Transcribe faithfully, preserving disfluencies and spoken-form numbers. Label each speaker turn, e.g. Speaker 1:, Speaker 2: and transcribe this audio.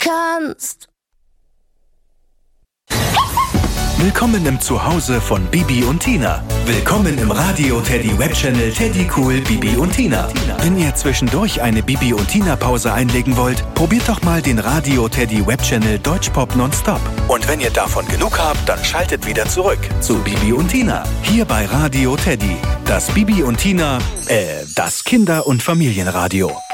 Speaker 1: kannst.
Speaker 2: Willkommen im Zuhause von Bibi und Tina. Willkommen im Radio Teddy Webchannel Teddy Cool Bibi und Tina. Wenn ihr zwischendurch eine Bibi und Tina Pause einlegen wollt, probiert doch mal den Radio Teddy Webchannel Deutschpop Nonstop. Und wenn ihr davon genug habt, dann schaltet wieder zurück zu Bibi und Tina. Hier bei Radio Teddy. Das Bibi und Tina, äh, das Kinder- und Familienradio.